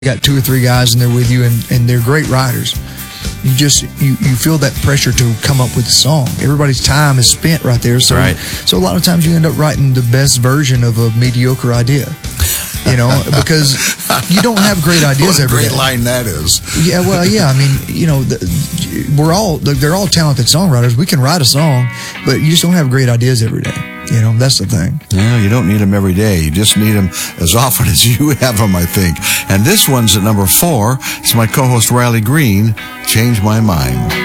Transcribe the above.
got 2 or 3 guys and they're with you, and they're great writers. You just you feel that pressure to come up with a song. Everybody's time is spent right there. So so a lot of times you end up writing the best version of a mediocre idea. You know, because you don't have great ideas every day. What a great line that is. Yeah, well, yeah. I mean, you know, they're all talented songwriters. We can write a song, but you just don't have great ideas every day. You know, that's the thing. Yeah, you don't need them every day. You just need them as often as you have them, I think. And this one's at number 4. It's my co-host Riley Green, Change My Mind.